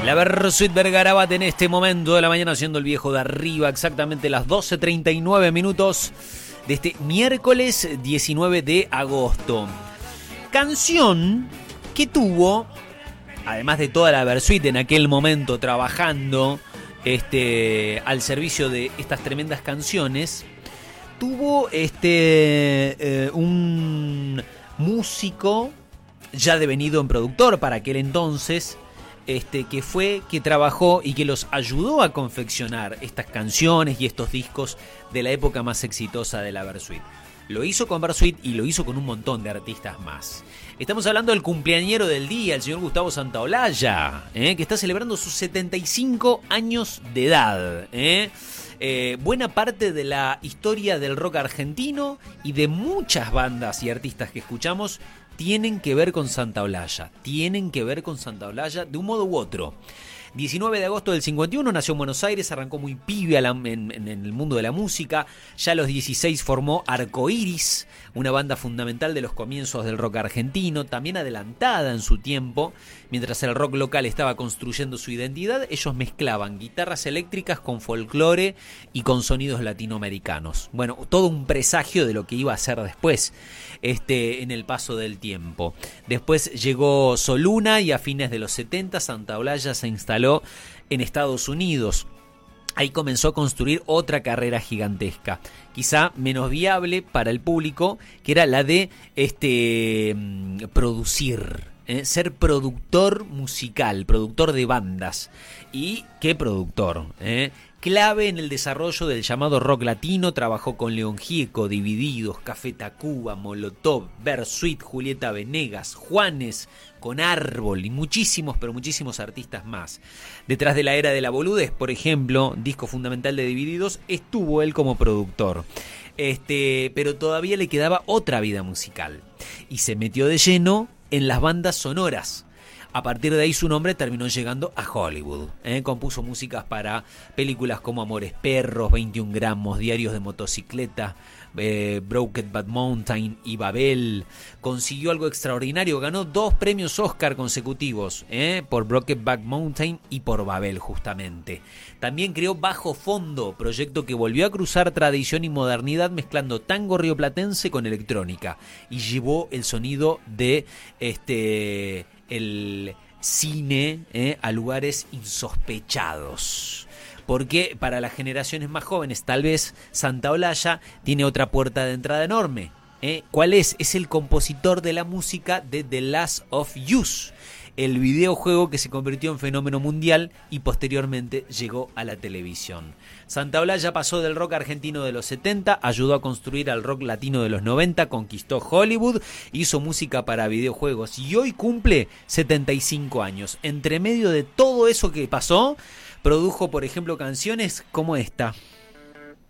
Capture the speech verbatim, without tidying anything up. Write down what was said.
La Versuit Vergarabat en este momento de la mañana, haciendo el viejo de arriba, exactamente las doce treinta y nueve minutos de este miércoles diecinueve de agosto. Canción que tuvo, además de toda la Versuit en aquel momento trabajando este, al servicio de estas tremendas canciones, tuvo este eh, un músico ya devenido en productor para aquel entonces, Este, que fue, que trabajó y que los ayudó a confeccionar estas canciones y estos discos de la época más exitosa de la Versuit. Lo hizo con Versuit y lo hizo con un montón de artistas más. Estamos hablando del cumpleañero del día, el señor Gustavo Santaolalla, ¿eh? que está celebrando sus setenta y cinco años de edad. ¿eh? Eh, buena parte de la historia del rock argentino y de muchas bandas y artistas que escuchamos tienen que ver con Santaolalla, tienen que ver con Santaolalla de un modo u otro. diecinueve de agosto del cincuenta y uno nació en Buenos Aires, arrancó muy pibe en, en, en el mundo de la música. Ya a los dieciséis formó Arcoiris, una banda fundamental de los comienzos del rock argentino, también adelantada en su tiempo. Mientras el rock local estaba construyendo su identidad, ellos mezclaban guitarras eléctricas con folclore y con sonidos latinoamericanos. Bueno, todo un presagio de lo que iba a ser después, este, en el paso del tiempo. Después llegó Soluna y a fines de los setenta Santaolalla se instaló en Estados Unidos. Ahí comenzó a construir otra carrera gigantesca, quizá menos viable para el público, que era la de este, producir, ¿eh? ser productor musical, productor de bandas. ¿Y qué productor? ¿eh? Clave en el desarrollo del llamado rock latino, trabajó con León Gieco, Divididos, Café Tacuba, Molotov, Versuit, Julieta Venegas, Juanes, con Árbol y muchísimos, pero muchísimos artistas más. Detrás de la era de la boludez, por ejemplo, disco fundamental de Divididos, estuvo él como productor. Este, pero todavía le quedaba otra vida musical y se metió de lleno en las bandas sonoras. A partir de ahí su nombre terminó llegando a Hollywood. ¿eh? Compuso músicas para películas como Amores Perros, veintiún gramos, Diarios de Motocicleta, eh, Broken Bad Mountain y Babel. Consiguió algo extraordinario, ganó dos premios Oscar consecutivos ¿eh? por Broken Bad Mountain y por Babel justamente. También creó Bajo Fondo, proyecto que volvió a cruzar tradición y modernidad mezclando tango rioplatense con electrónica y llevó el sonido de este... el cine eh, a lugares insospechados. Porque para las generaciones más jóvenes, tal vez Santaolalla tiene otra puerta de entrada enorme. ¿eh? ¿Cuál es? Es el compositor de la música de The Last of Us, el videojuego que se convirtió en fenómeno mundial y posteriormente llegó a la televisión. Santaolalla pasó del rock argentino de los setenta, ayudó a construir al rock latino de los noventa, conquistó Hollywood, hizo música para videojuegos y hoy cumple setenta y cinco años. Entre medio de todo eso que pasó, produjo, por ejemplo, canciones como esta.